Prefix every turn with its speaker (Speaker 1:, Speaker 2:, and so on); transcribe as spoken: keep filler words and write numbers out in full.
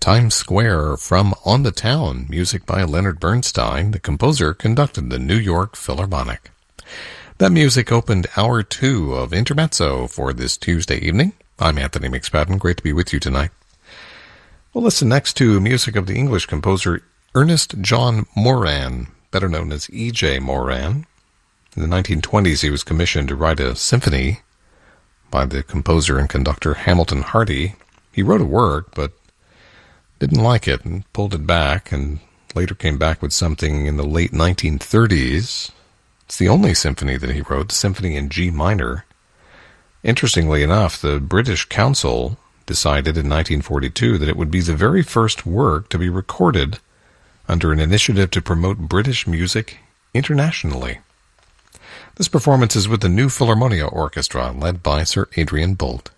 Speaker 1: Times Square from On the Town, music by Leonard Bernstein. The composer conducted the New York Philharmonic. That music opened hour two of Intermezzo for this Tuesday evening. I'm Anthony McSpadden. Great to be with you tonight. We'll listen next to music of the English composer Ernest John Moran, better known as E J Moran. In the nineteen twenties, he was commissioned to write a symphony by the composer and conductor Hamilton Hardy. He wrote a work, but didn't like it and pulled it back, and later came back with something in the late nineteen thirties. It's the only symphony that he wrote, the Symphony in G minor. Interestingly enough, the British Council decided in nineteen forty-two that it would be the very first work to be recorded under an initiative to promote British music internationally. This performance is with the New Philharmonia Orchestra, led by Sir Adrian Boult.